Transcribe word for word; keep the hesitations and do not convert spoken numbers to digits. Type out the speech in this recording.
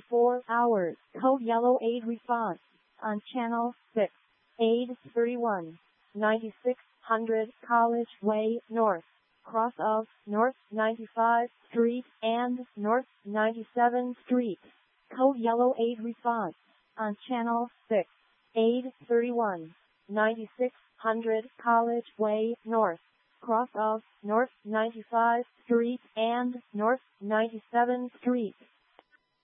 twenty-four hours. Code Yellow Aid response on channel six. Aid thirty-one, ninety-six hundred College Way North, cross of North ninety-fifth Street and North ninety-seventh Street. Code Yellow Aid response on channel six. Aid thirty-one, ninety-six hundred College Way North, cross of North ninety-fifth Street and North ninety-seventh Street.